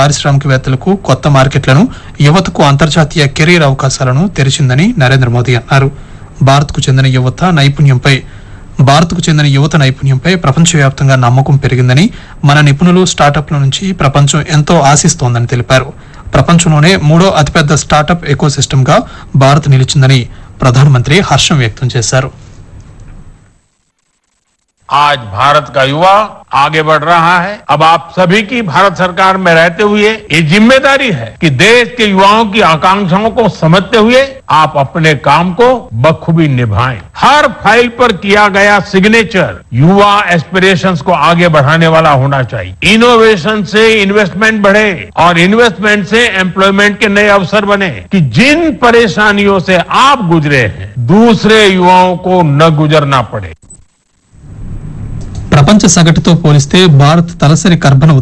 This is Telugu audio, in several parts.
పారిశ్రామికవేత్తలకు కొత్త మార్కెట్లను, యువతకు అంతర్జాతీయ కెరీర్ అవకాశాలను తెరిచిందని నరేంద్ర మోదీ అన్నారు. భారత్కు చెందిన యువత నైపుణ్యంపై ప్రపంచవ్యాప్తంగా నమ్మకం పెరిగిందని, మన నిపుణులు, స్టార్టప్ల నుంచి ప్రపంచం ఎంతో ఆశిస్తోందని తెలిపారు. ప్రపంచంలోనే 3వ అతిపెద్ద స్టార్టప్ ఎకోసిస్టమ్ గా భారత్ నిలిచిందని ప్రధానమంత్రి హర్షం వ్యక్తం చేశారు. आज भारत का युवा आगे बढ़ रहा है. अब आप सभी की भारत सरकार में रहते हुए ये जिम्मेदारी है कि देश के युवाओं की आकांक्षाओं को समझते हुए आप अपने काम को बखूबी निभाएं. हर फाइल पर किया गया सिग्नेचर युवा एस्पिरेशंस को आगे बढ़ाने वाला होना चाहिए. इनोवेशन से इन्वेस्टमेंट बढ़े और इन्वेस्टमेंट से एम्प्लॉयमेंट के नए अवसर बने कि जिन परेशानियों से आप गुजरे हैं दूसरे युवाओं को न गुजरना पड़े. ప్రపంచ సగటుతో పోలిస్తే భారత్ తలసరి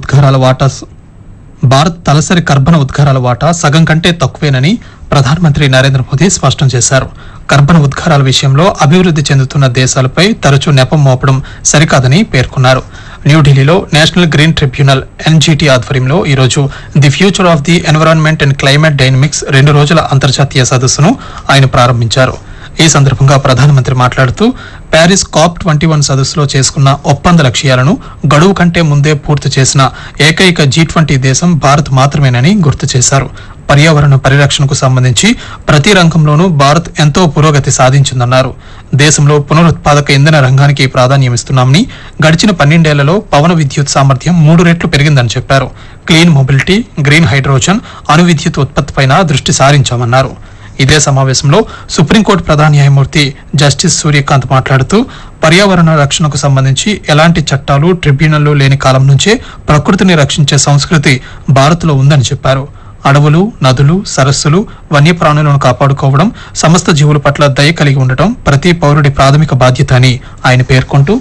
కర్బన ఉద్గారాల వాటా సగం కంటే తక్కువేనని ప్రధానమంత్రి నరేంద్ర మోదీ స్పష్టం చేశారు. కర్బన ఉద్గారాల విషయంలో అభివృద్ది చెందుతున్న దేశాలపై తరచూ నెపం మోపడం సరికాదని పేర్కొన్నారు. న్యూఢిల్లీలో నేషనల్ గ్రీన్ ట్రిబ్యునల్ ఎన్జీటీ ఆధ్వర్యంలో ఈరోజు the future of the environment and climate dynamics 2 రోజుల అంతర్జాతీయ సదస్సును ఆయన ప్రారంభించారు. ఈ సందర్భంగా ప్రధానమంత్రి మాట్లాడుతూ ప్యారిస్ COP21 సదస్సులో చేసుకున్న ఒప్పంద లక్ష్యాలను గడువు కంటే ముందే పూర్తి చేసిన ఏకైక G20 దేశం భారత్ మాత్రమేనని గుర్తు చేశారు. పర్యావరణ పరిరక్షణకు సంబంధించి ప్రతి రంగంలోనూ భారత్ ఎంతో పురోగతి సాధించిందన్నారు. దేశంలో పునరుత్పాదక ఇంధన రంగానికి ప్రాధాన్యమిస్తున్నామని, గడిచిన 12 ఏళ్లలో పవన విద్యుత్ సామర్థ్యం 3 రెట్లు పెరిగిందని చెప్పారు. క్లీన్ మొబిలిటీ, గ్రీన్ హైడ్రోజన్, అణు విద్యుత్ ఉత్పత్తిపైన దృష్టి సారించామన్నారు. ఇదే సమావేశంలో సుప్రీంకోర్టు ప్రధాన న్యాయమూర్తి జస్టిస్ సూర్యకాంత్ మాట్లాడుతూ పర్యావరణ రక్షణకు సంబంధించి ఎలాంటి చట్టాలు, ట్రిబ్యునళ్లు లేని కాలం నుంచే ప్రకృతిని రక్షించే సంస్కృతి భారత్లో ఉందని చెప్పారు. అడవులు, నదులు, సరస్సులు, వన్యప్రాణులను కాపాడుకోవడం, సమస్త జీవుల పట్ల దయ కలిగి ఉండటం ప్రతి పౌరుడి ప్రాథమిక బాధ్యత అని ఆయన పేర్కొంటూ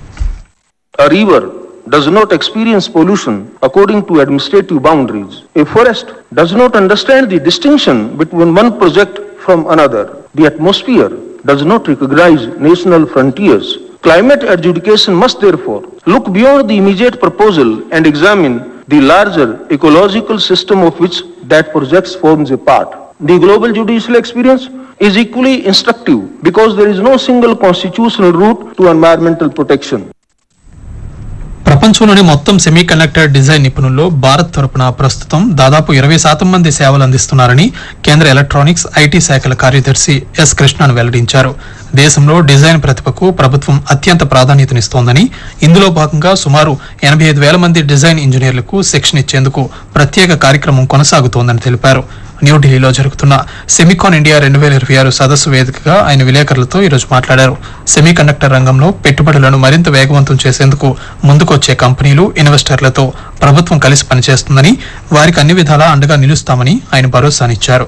does not experience pollution according to administrative boundaries. A forest does not understand the distinction between one project from another. The atmosphere does not recognize national frontiers. Climate adjudication must therefore look beyond the immediate proposal and examine the larger ecological system of which that project forms a part. The global judicial experience is equally instructive because there is no single constitutional route to environmental protection. ప్రపంచంలోని మొత్తం సెమీ కండక్టర్ డిజైన్ నిపుణుల్లో భారత్ తరపున ప్రస్తుతం దాదాపు 20% మంది సేవలు అందిస్తున్నారని కేంద్ర ఎలక్ట్రానిక్స్, ఐటీ శాఖల కార్యదర్శి ఎస్ కృష్ణన్ వెల్లడించారు. దేశంలో డిజైన్ ప్రతిభకు ప్రభుత్వం అత్యంత ప్రాధాన్యతనిస్తోందని, ఇందులో భాగంగా సుమారు 85,000 మంది డిజైన్ ఇంజనీర్లకు శిక్షణ ఇచ్చేందుకు ప్రత్యేక కార్యక్రమం కొనసాగుతోందని తెలిపారు. న్యూఢిల్లీలో జరుగుతున్న సెమికాన్ ఇండియా 2026 సదస్సు వేదికగా ఆయన విలేకరులతో ఈరోజు మాట్లాడారు. సెమీ కండక్టర్ రంగంలో పెట్టుబడులను మరింత వేగవంతం చేసేందుకు ముందుకొచ్చే కంపెనీలు, ఇన్వెస్టర్లతో ప్రభుత్వం కలిసి పనిచేస్తుందని, వారికి అన్ని విధాలా అండగా నిలుస్తామని ఆయన భరోసానిచ్చారు.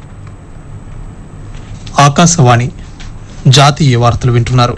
ఆకాశవాణి జాతీయ వార్తలు వింటున్నారు.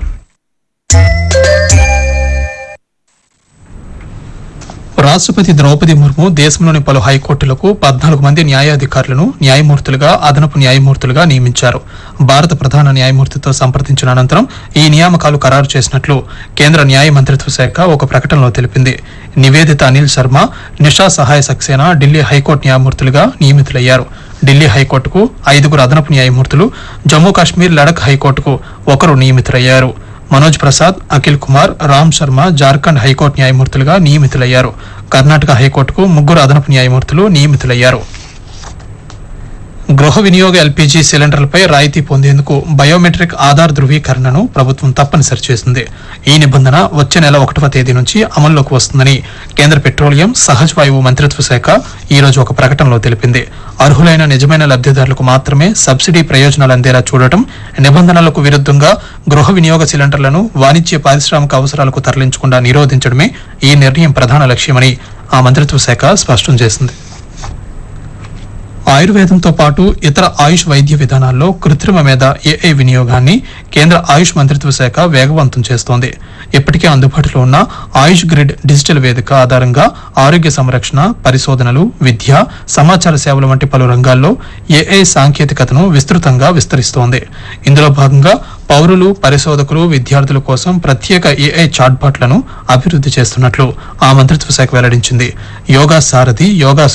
రాష్ట్రపతి ద్రౌపది ముర్ము దేశంలోని పలు హైకోర్టులకు 14 మంది న్యాయాధికారులను న్యాయమూర్తులుగా, అదనపు న్యాయమూర్తులుగా నియమించారు. భారత ప్రధాన న్యాయమూర్తితో సంప్రదించిన అనంతరం ఈ నియామకాలు ఖరారు చేసినట్లు కేంద్ర న్యాయ మంత్రిత్వ శాఖ ఒక ప్రకటనలో తెలిపింది. నివేదిత అనిల్ శర్మ, నిషా సహాయ సక్సేనా ఢిల్లీ హైకోర్టు న్యాయమూర్తులుగా నియమితులయ్యారు. ఢిల్లీ హైకోర్టుకు 5 అదనపు న్యాయమూర్తులు, జమ్మూ కాశ్మీర్, లడఖ్ హైకోర్టుకు 1 నియమితులయ్యారు. మనోజ్ ప్రసాద్, అఖిల్ కుమార్, రామ్ శర్మ జార్ఖండ్ హైకోర్టు న్యాయమూర్తులుగా నియమితులయ్యారు. కర్ణాటక హైకోర్టుకు 3 అదనపు న్యాయమూర్తులు నియమితులయ్యారు. గృహ వినియోగ ఎల్పీజీ సిలిండర్లపై రాయితీ పొందేందుకు బయోమెట్రిక్ ఆధార్ ధృవీకరణను ప్రభుత్వం తప్పనిసరి చేసింది. ఈ నిబంధన వచ్చే నెల 1వ తేదీ నుంచి అమల్లోకి వస్తుందని కేంద్ర పెట్రోలియం, సహజ వాయువు మంత్రిత్వ శాఖ ఈ రోజు ఒక ప్రకటనలో తెలిపింది. అర్హులైన నిజమైన లబ్ధిదారులకు మాత్రమే సబ్సిడీ ప్రయోజనాలు అందేలా చూడటం, నిబంధనలకు విరుద్ధంగా గృహ వినియోగ సిలిండర్లను వాణిజ్య, పారిశ్రామిక అవసరాలకు తరలించకుండా నిరోధించడమే ఈ నిర్ణయం ప్రధాన లక్ష్యమని ఆ మంత్రిత్వ శాఖ స్పష్టం చేసింది. ఆయుర్వేదంతో పాటు ఇతర ఆయుష్ వైద్య విధానాల్లో కృత్రిమ మేధ ఏఐ వినియోగాన్ని కేంద్ర ఆయుష్ మంత్రిత్వ శాఖ వేగవంతం చేస్తోంది. ఇప్పటికే అందుబాటులో ఉన్న ఆయుష్ గ్రిడ్ డిజిటల్ వేదిక ఆధారంగా ఆరోగ్య సంరక్షణ, పరిశోధనలు, విద్య, సమాచార సేవలు వంటి పలు రంగాల్లో ఏఐ సాంకేతికతను విస్తృతంగా విస్తరిస్తోంది. ఇందులో భాగంగా పౌరులు, పరిశోధకులు, విద్యార్థుల కోసం ప్రత్యేక ఏఐ చాట్బాట్లను అభివృద్ధి చేస్తున్నట్లు ఆ మంత్రిత్వ శాఖ వెల్లడించింది. యోగా సారథి, యోగా